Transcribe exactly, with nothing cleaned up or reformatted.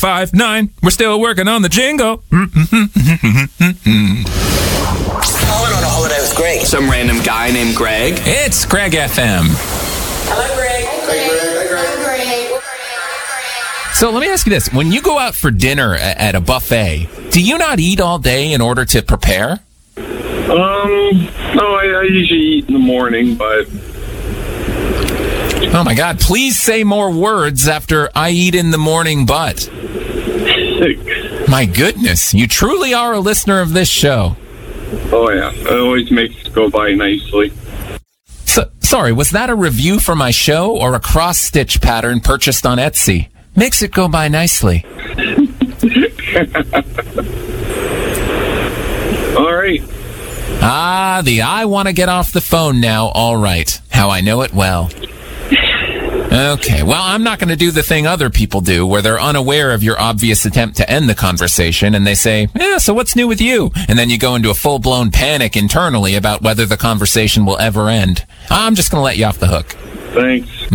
five nine. We're still working on the jingle. Calling on a holiday with Greg. Some random guy named Greg. It's Greg F M. Hello, Greg. Hey, Greg. Hey, Greg. So let me ask you this. When you go out for dinner at a buffet, do you not eat all day in order to prepare? Um, no, I, I usually eat in the morning, but... Oh, my God. Please say more words after I eat in the morning, but... My goodness. You truly are a listener of this show. Oh, yeah. It always makes it go by nicely. So, sorry, was that a review for my show or a cross-stitch pattern purchased on Etsy? Makes it go by nicely. All right. Ah, the I want to get off the phone now. All right. How I know it well. Okay, well, I'm not going to do the thing other people do where they're unaware of your obvious attempt to end the conversation and they say, yeah, so what's new with you? And then you go into a full-blown panic internally about whether the conversation will ever end. I'm just going to let you off the hook. Thanks.